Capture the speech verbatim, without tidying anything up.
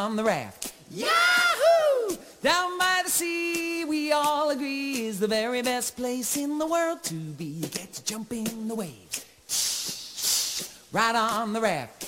on the raft. Yahoo! Down by the sea, we all agree, is the very best place in the world to be. You get to jump in the waves, right on the raft.